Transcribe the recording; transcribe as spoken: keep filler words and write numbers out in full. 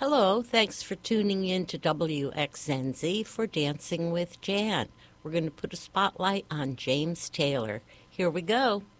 Hello, thanks for tuning in to W X N Z for Dancing with Jan. We're going to put a spotlight on James Taylor. Here we go.